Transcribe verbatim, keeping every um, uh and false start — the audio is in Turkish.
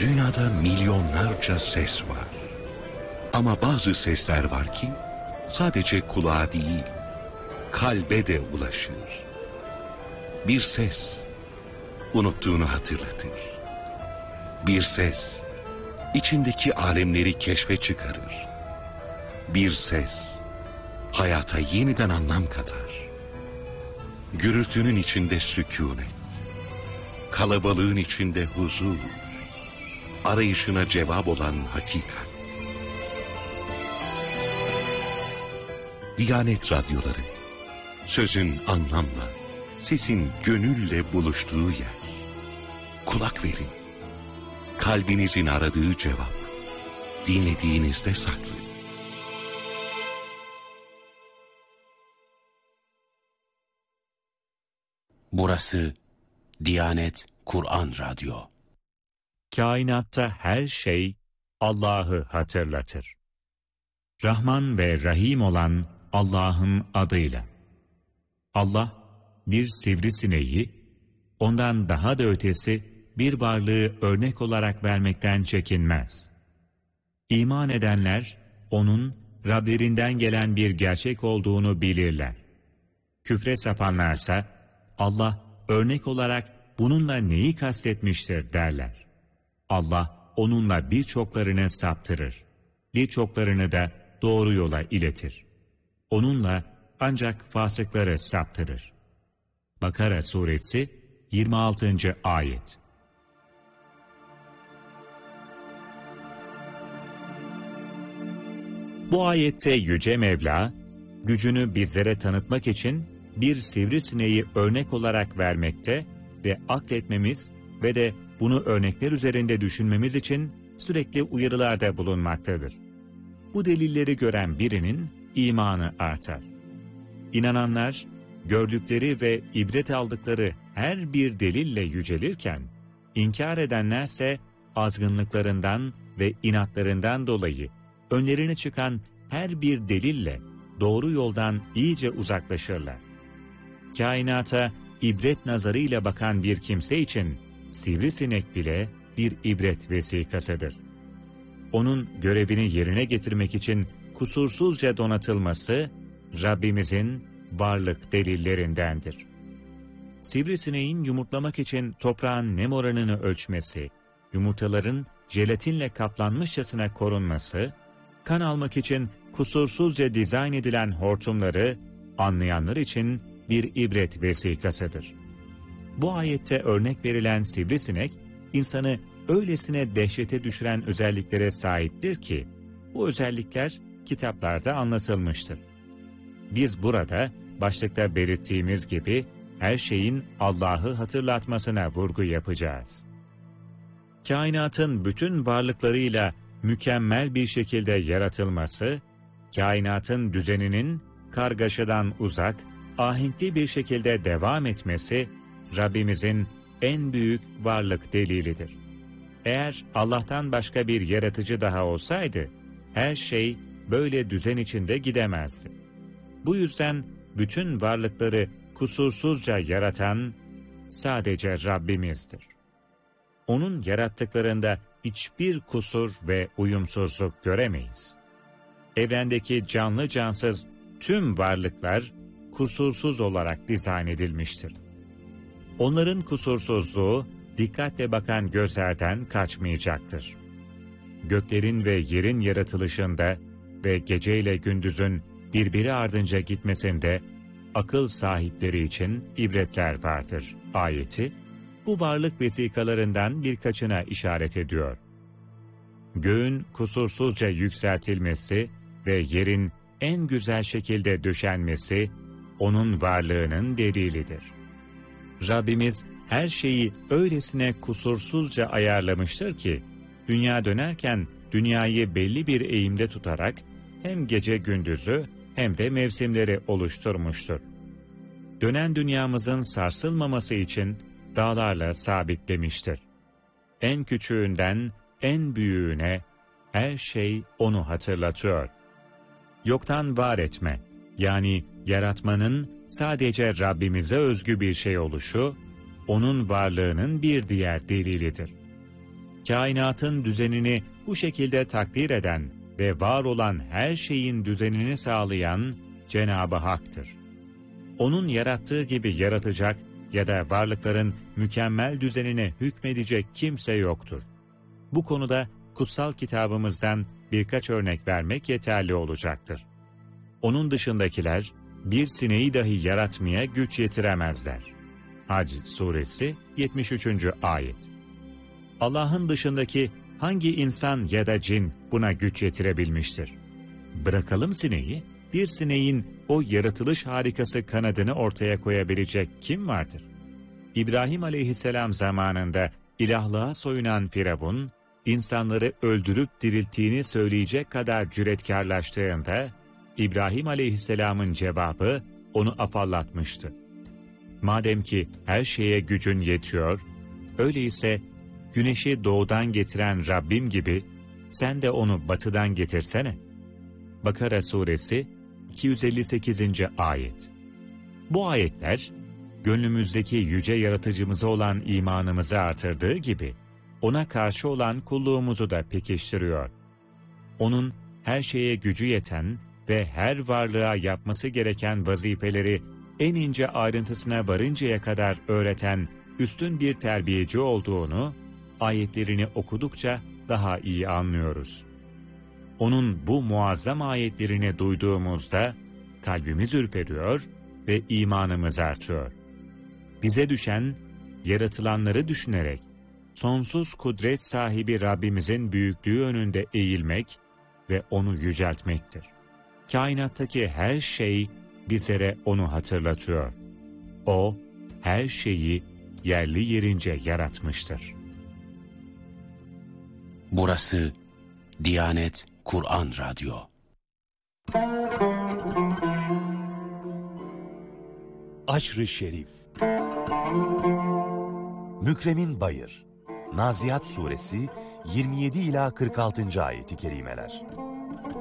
Dünyada milyonlarca ses var. Ama bazı sesler var ki sadece kulağa değil, kalbe de ulaşır. Bir ses unuttuğunu hatırlatır. Bir ses içindeki alemleri keşfe çıkarır. Bir ses hayata yeniden anlam katar. Gürültünün içinde sükûnet, kalabalığın içinde huzur, arayışına cevap olan hakikat. Diyanet Radyoları, sözün anlamla, sesin gönülle buluştuğu yer. Kulak verin, kalbinizin aradığı cevap, dinlediğinizde saklı. Burası Diyanet Kur'an Radyo. Kainatta her şey Allah'ı hatırlatır. Rahman ve Rahim olan Allah'ın adıyla. Allah bir sivrisineği, ondan daha da ötesi bir varlığı örnek olarak vermekten çekinmez. İman edenler onun Rablerinden gelen bir gerçek olduğunu bilirler. Küfre sapanlarsa Allah örnek olarak bununla neyi kastetmiştir derler. Allah onunla birçoklarını saptırır. Birçoklarını da doğru yola iletir. Onunla ancak fasıkları saptırır. Bakara suresi yirmi altıncı ayet. Bu ayette Yüce Mevla, gücünü bizlere tanıtmak için bir sivrisineği örnek olarak vermekte ve akletmemiz ve de bunu örnekler üzerinde düşünmemiz için sürekli uyarılarda bulunmaktadır. Bu delilleri gören birinin imanı artar. İnananlar, gördükleri ve ibret aldıkları her bir delille yücelirken, inkar edenlerse azgınlıklarından ve inatlarından dolayı önlerine çıkan her bir delille doğru yoldan iyice uzaklaşırlar. Kainata ibret nazarıyla bakan bir kimse için sivrisinek bile bir ibret vesikasıdır. Onun görevini yerine getirmek için kusursuzca donatılması, Rabbimizin varlık delillerindendir. Sivrisineğin yumurtlamak için toprağın nem oranını ölçmesi, yumurtaların jelatinle kaplanmışçasına korunması, kan almak için kusursuzca dizayn edilen hortumları anlayanlar için bir ibret vesikasıdır. Bu ayette örnek verilen sivrisinek, insanı öylesine dehşete düşüren özelliklere sahiptir ki, bu özellikler kitaplarda anlatılmıştır. Biz burada, başlıkta belirttiğimiz gibi, her şeyin Allah'ı hatırlatmasına vurgu yapacağız. Kainatın bütün varlıklarıyla mükemmel bir şekilde yaratılması, kainatın düzeninin kargaşadan uzak, ahenkli bir şekilde devam etmesi, Rabbimizin en büyük varlık delilidir. Eğer Allah'tan başka bir yaratıcı daha olsaydı, her şey böyle düzen içinde gidemezdi. Bu yüzden bütün varlıkları kusursuzca yaratan sadece Rabbimizdir. Onun yarattıklarında hiçbir kusur ve uyumsuzluk göremeyiz. Evrendeki canlı cansız tüm varlıklar kusursuz olarak dizayn edilmiştir. Onların kusursuzluğu dikkatle bakan gözlerden kaçmayacaktır. Göklerin ve yerin yaratılışında ve geceyle gündüzün birbiri ardınca gitmesinde akıl sahipleri için ibretler vardır ayeti, bu varlık vesikalarından birkaçına işaret ediyor. Göğün kusursuzca yükseltilmesi ve yerin en güzel şekilde döşenmesi, onun varlığının delilidir. Rabbimiz her şeyi öylesine kusursuzca ayarlamıştır ki, dünya dönerken dünyayı belli bir eğimde tutarak hem gece gündüzü hem de mevsimleri oluşturmuştur. Dönen dünyamızın sarsılmaması için dağlarla sabitlemiştir. En küçüğünden en büyüğüne her şey onu hatırlatıyor. Yoktan var etme, yani yaratmanın sadece Rabbimize özgü bir şey oluşu, onun varlığının bir diğer delilidir. Kainatın düzenini bu şekilde takdir eden ve var olan her şeyin düzenini sağlayan Cenab-ı Hak'tır. Onun yarattığı gibi yaratacak ya da varlıkların mükemmel düzenine hükmedecek kimse yoktur. Bu konuda kutsal kitabımızdan birkaç örnek vermek yeterli olacaktır. Onun dışındakiler bir sineği dahi yaratmaya güç yetiremezler. Hac suresi yetmiş üçüncü ayet. Allah'ın dışındaki hangi insan ya da cin buna güç yetirebilmiştir? Bırakalım sineği, bir sineğin o yaratılış harikası kanadını ortaya koyabilecek kim vardır? İbrahim aleyhisselam zamanında ilahlığa soyunan Firavun, insanları öldürüp dirilttiğini söyleyecek kadar cüretkarlaştığında, İbrahim aleyhisselamın cevabı onu afallatmıştı. Madem ki her şeye gücün yetiyor, öyleyse güneşi doğudan getiren Rabbim gibi sen de onu batıdan getirsene. Bakara suresi iki yüz elli sekizinci ayet. Bu ayetler, gönlümüzdeki yüce yaratıcımıza olan imanımızı artırdığı gibi, ona karşı olan kulluğumuzu da pekiştiriyor. Onun her şeye gücü yeten ve her varlığa yapması gereken vazifeleri en ince ayrıntısına varıncaya kadar öğreten üstün bir terbiyeci olduğunu, ayetlerini okudukça daha iyi anlıyoruz. Onun bu muazzam ayetlerini duyduğumuzda kalbimiz ürperiyor ve imanımız artıyor. Bize düşen, yaratılanları düşünerek, sonsuz kudret sahibi Rabbimizin büyüklüğü önünde eğilmek ve onu yüceltmektir. Kainattaki her şey bizlere onu hatırlatıyor. O, her şeyi yerli yerince yaratmıştır. Burası Diyanet Kur'an Radyo. Aşr-ı Şerif. Mükremin Bayır. Naziat Suresi yirmi yedi ila kırk altıncı ayeti kerimeler.